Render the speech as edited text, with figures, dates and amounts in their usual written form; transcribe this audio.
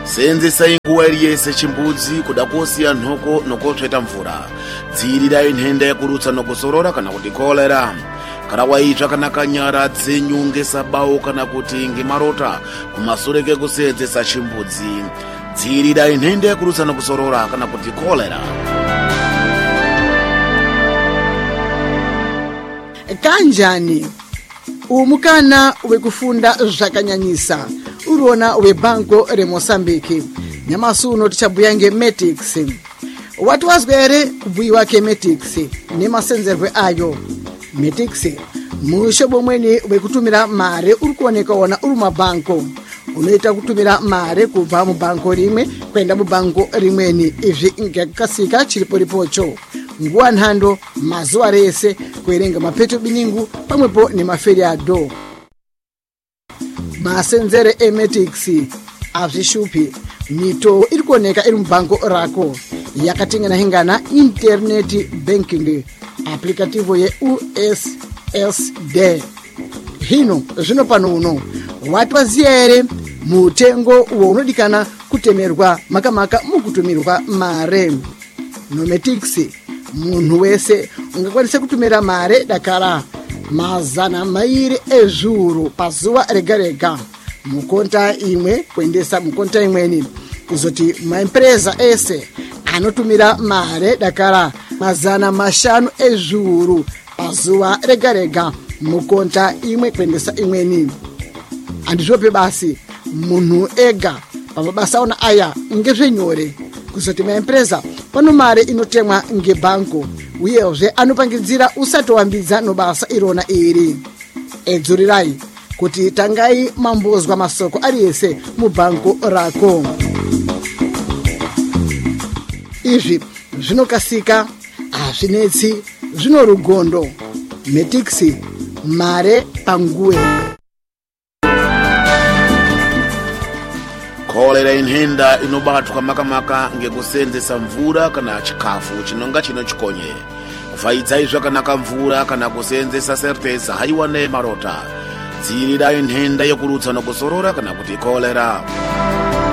senzesa nguwa iliyese chimbudzi kudakosiya nthoko nokotsveta mvura. Dzirira inhenda yakurutsa nokusorora kana kuti kolera. Kana waitsva kana kanyara dzenyunge sabawo kana kuti ngemarota kumasure kekusenzesa chimbudzi. Dzirira inhenda yakurutsa nokusorora kana kuti kolera. Kanjani umukana wekufunda zvakanyanyisa urona webanko reMozambique nyamasuno tichabuyange Metix. Watu wazwere kubuyiwa ke Metix nemasenzerwe ayo. Metix mushobo mweni wekutumira mare urikuoneka wona uri mabanko unoita kutumira mare kubva mubanko rimwe kwenda mubanko rimweni. Izvi ngakasika chiripo ripocho nguwa nhando mazuwa rese kuerenga mapeto biningu pamwepo nemaferiado. Masenzere eMetix azvishupi mito iri kuoneka iri mubanko rako yakatingana hingana internet banking applicative ye USSD. Hino zvino pano uno watu waziya ere mutengo unodikana kutemerwa makamaka mukutumirwa mare. No Metix munhu wese ungakwanisa kutumira mare dakara mazana mairi ezvuru pazuva rega rega mukonta imwe kuendesa mukonta imweni. Kuzoti maempresa ese anotumira mare dakara mazana mashanu ezvuru pazuva rega rega mukonta imwe kuendesa imweni. Andizvope basi munhu ega pamabasa ona aya ngezvenyore. Kuzoti maempresa pano mare inotemwa ngebanko uyezve anopangidzira usati wambidza nobasa irona iri. Edzurirai kuti tangai mambozwa masoko ariyese mubanko rako. Izvi zvinokasika, hazvinetsi, zvinorugondo. Metix mare panguwe. Kolera inhenda inobatwa makamaka ngekusenzesa mvura kana chikafu chinonga chino chikonye. Kufaidza zvakanaka mvura kana kusenzesa serteza haiwane marota. Dzirira inhenda yokurutsa nokusorora kana kuti kolera.